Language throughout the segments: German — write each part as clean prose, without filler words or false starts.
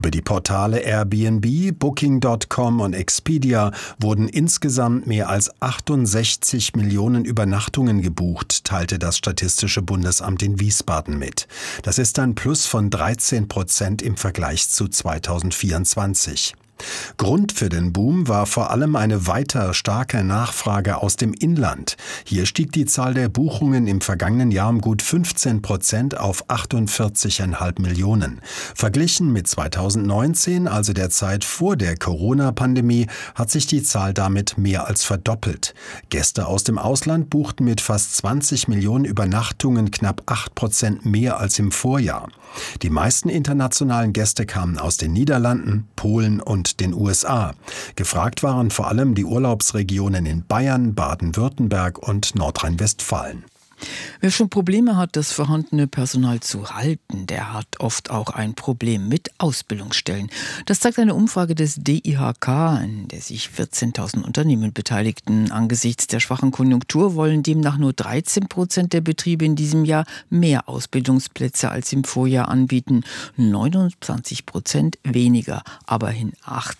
Über die Portale Airbnb, Booking.com und Expedia wurden insgesamt mehr als 68 Millionen Übernachtungen gebucht, teilte das Statistische Bundesamt in Wiesbaden mit. Das ist ein Plus von 13% im Vergleich zu 2024. Grund für den Boom war vor allem eine weiter starke Nachfrage aus dem Inland. Hier stieg die Zahl der Buchungen im vergangenen Jahr um gut 15% auf 48,5 Millionen. Verglichen mit 2019, also der Zeit vor der Corona-Pandemie, hat sich die Zahl damit mehr als verdoppelt. Gäste aus dem Ausland buchten mit fast 20 Millionen Übernachtungen knapp 8% mehr als im Vorjahr. Die meisten internationalen Gäste kamen aus den Niederlanden, Polen und den USA. Gefragt waren vor allem die Urlaubsregionen in Bayern, Baden-Württemberg und Nordrhein-Westfalen. Wer schon Probleme hat, das vorhandene Personal zu halten, der hat oft auch ein Problem mit Ausbildungsstellen. Das zeigt eine Umfrage des DIHK, an der sich 14.000 Unternehmen beteiligten. Angesichts der schwachen Konjunktur wollen demnach nur 13% der Betriebe in diesem Jahr mehr Ausbildungsplätze als im Vorjahr anbieten. 29% weniger, aber in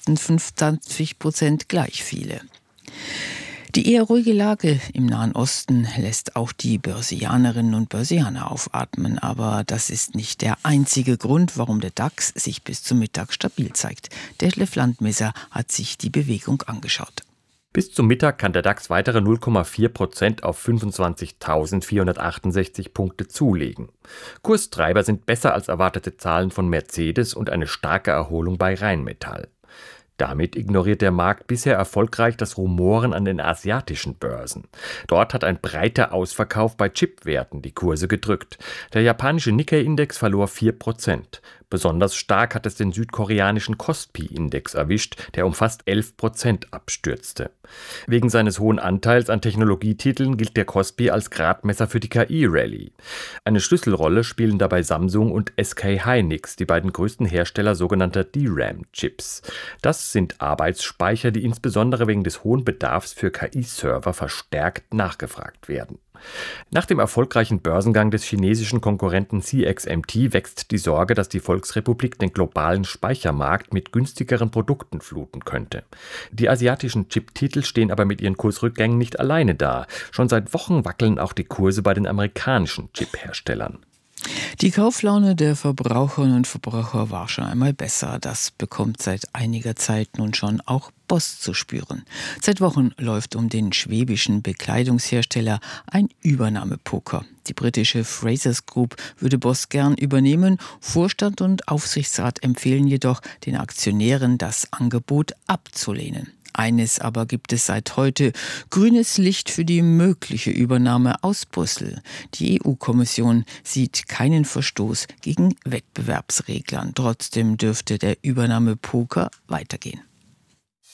58% gleich viele. Die eher ruhige Lage im Nahen Osten lässt auch die Börsianerinnen und Börsianer aufatmen. Aber das ist nicht der einzige Grund, warum der DAX sich bis zum Mittag stabil zeigt. Detlef Landmesser hat sich die Bewegung angeschaut. Bis zum Mittag kann der DAX weitere 0,4% auf 25.468 Punkte zulegen. Kurstreiber sind besser als erwartete Zahlen von Mercedes und eine starke Erholung bei Rheinmetall. Damit ignoriert der Markt bisher erfolgreich das Rumoren an den asiatischen Börsen. Dort hat ein breiter Ausverkauf bei Chipwerten die Kurse gedrückt. Der japanische Nikkei-Index verlor 4%. Besonders stark hat es den südkoreanischen Kospi-Index erwischt, der um fast 11% abstürzte. Wegen seines hohen Anteils an Technologietiteln gilt der Kospi als Gradmesser für die KI-Rallye. Eine Schlüsselrolle spielen dabei Samsung und SK Hynix, die beiden größten Hersteller sogenannter DRAM-Chips. Das sind Arbeitsspeicher, die insbesondere wegen des hohen Bedarfs für KI-Server verstärkt nachgefragt werden. Nach dem erfolgreichen Börsengang des chinesischen Konkurrenten CXMT wächst die Sorge, dass die Volksrepublik den globalen Speichermarkt mit günstigeren Produkten fluten könnte. Die asiatischen Chip-Titel stehen aber mit ihren Kursrückgängen nicht alleine da. Schon seit Wochen wackeln auch die Kurse bei den amerikanischen Chip-Herstellern. Die Kauflaune der Verbraucherinnen und Verbraucher war schon einmal besser. Das bekommt seit einiger Zeit nun schon auch Boss zu spüren. Seit Wochen läuft um den schwäbischen Bekleidungshersteller ein Übernahmepoker. Die britische Frasers Group würde Boss gern übernehmen. Vorstand und Aufsichtsrat empfehlen jedoch den Aktionären, das Angebot abzulehnen. Eines aber gibt es seit heute: grünes Licht für die mögliche Übernahme aus Brüssel. Die EU-Kommission sieht keinen Verstoß gegen Wettbewerbsreglern. Trotzdem dürfte der Übernahmepoker weitergehen.